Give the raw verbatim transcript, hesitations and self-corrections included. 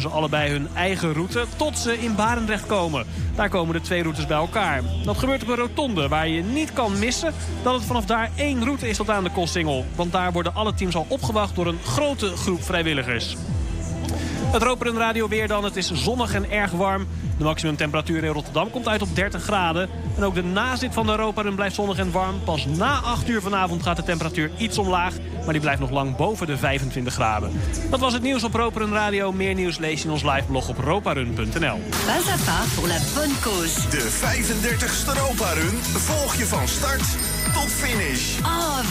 volgen ze allebei hun eigen route tot ze in Barendrecht komen. Daar komen de twee routes bij elkaar. Dat gebeurt op een rotonde waar je niet kan missen dat het vanaf daar één route is tot aan de Koolsingel. Want daar worden alle teams al opgewacht door een grote groep vrijwilligers. Het Roperun Radio weer dan. Het is zonnig en erg warm. De maximumtemperatuur in Rotterdam komt uit op dertig graden. En ook de nazit van de Roperun blijft zonnig en warm. Pas na acht uur vanavond gaat de temperatuur iets omlaag. Maar die blijft nog lang boven de vijfentwintig graden. Dat was het nieuws op Roperun Radio. Meer nieuws lees je in ons liveblog op roparun punt n l. Pas à pas pour la bonne cause. De vijfendertigste Roparun volg je van start tot finish. Oh,